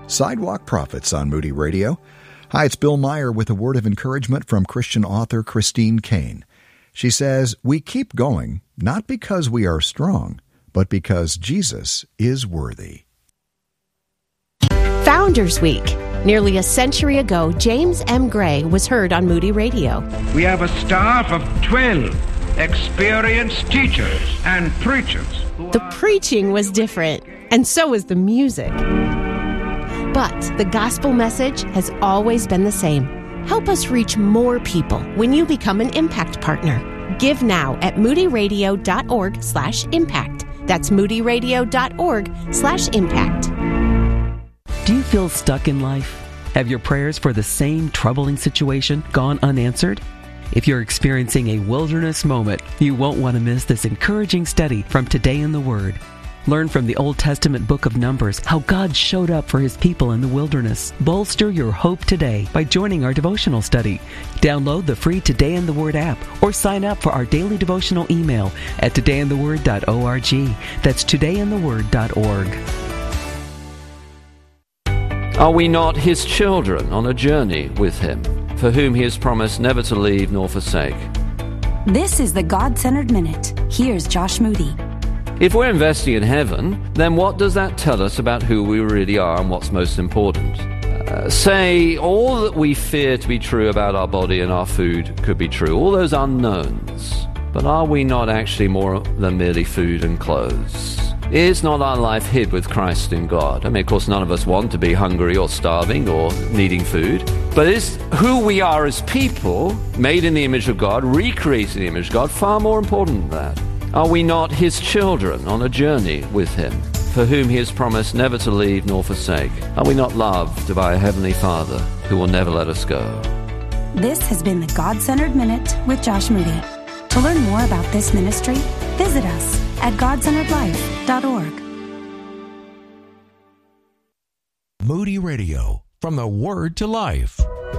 Sidewalk Prophets on Moody Radio. Hi, it's Bill Meyer with a word of encouragement from Christian author Christine Caine. She says, "We keep going, not because we are strong, but because Jesus is worthy." Founders Week. Nearly a century ago, James M. Gray was heard on Moody Radio. We have a staff of 12 experienced teachers and preachers. The preaching was different, and so was the music. But the gospel message has always been the same. Help us reach more people when you become an Impact Partner. Give now at moodyradio.org/impact. That's moodyradio.org/impact. Do you feel stuck in life? Have your prayers for the same troubling situation gone unanswered? If you're experiencing a wilderness moment, you won't want to miss this encouraging study from Today in the Word. Learn from the Old Testament book of Numbers how God showed up for His people in the wilderness. Bolster your hope today by joining our devotional study. Download the free Today in the Word app or sign up for our daily devotional email at todayintheword.org. That's todayintheword.org. Are we not His children on a journey with Him, for whom He has promised never to leave nor forsake? This is the God-Centered Minute. Here's Josh Moody. If we're investing in heaven, then what does that tell us about who we really are and what's most important? Say, all that we fear to be true about our body and our food could be true, all those unknowns. But are we not actually more than merely food and clothes? Is not our life hid with Christ in God? I mean, of course, none of us want to be hungry or starving or needing food. But is who we are as people, made in the image of God, recreated in the image of God, far more important than that? Are we not His children on a journey with Him, for whom He has promised never to leave nor forsake? Are we not loved by a Heavenly Father who will never let us go? This has been the God-Centered Minute with Josh Moody. To learn more about this ministry, visit us at godcenteredlife.org. Moody Radio, from the Word to Life.